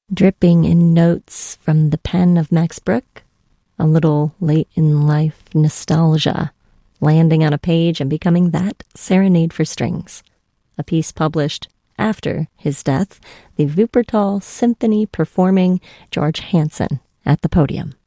Dripping in notes from the pen of Max Bruch, a little late-in-life nostalgia, landing on a page and becoming that serenade for strings, a piece published after his death, the Wuppertal Symphony performing George Hansen at the podium.